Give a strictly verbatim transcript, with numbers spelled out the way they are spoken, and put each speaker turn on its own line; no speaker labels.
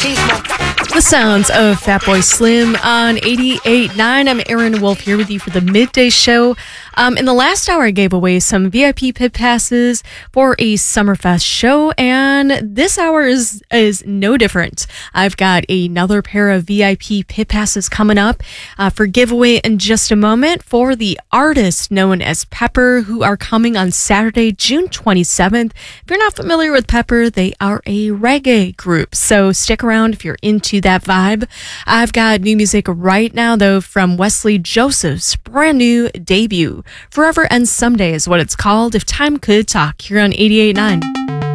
The sounds of Fatboy Slim on eighty-eight point nine. I'm Erin Wolf here with you for the midday show. Um, in the last hour, I gave away some V I P pit passes for a Summerfest show, and this hour is is no different. I've got another pair of V I P pit passes coming up uh, for giveaway in just a moment for the artists known as Pepper, who are coming on Saturday, June twenty-seventh. If you're not familiar with Pepper, they are a reggae group, so stick around if you're into that vibe. I've got new music right now, though, from Wesley Joseph's brand new debut. Forever Ends Someday is what it's called. If Time Could Talk, here on eighty-eight point nine.